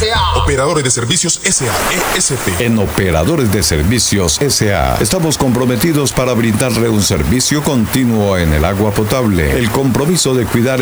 S.A. Operadores de Servicios S.A. ESP. En Operadores de Servicios S.A. estamos comprometidos para brindarle un servicio continuo en el agua potable. El compromiso de cuidar